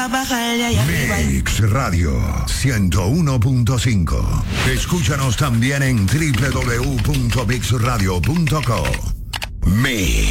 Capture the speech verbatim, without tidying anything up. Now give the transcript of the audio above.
pa' bajarle allá arriba. Mix Radio ciento uno punto cinco. Escúchanos también en doble u doble u doble u punto mix radio punto com. Mix.